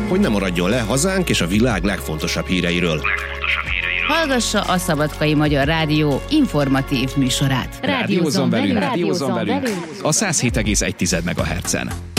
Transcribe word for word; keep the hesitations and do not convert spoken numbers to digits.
hogy ne maradjon le hazánk és a világ legfontosabb híreiről. Hallgassa a Szabadkai Magyar Rádió informatív műsorát. Rádiózzon velünk, rádiózzon velünk a száz hét egész egy megahertzen.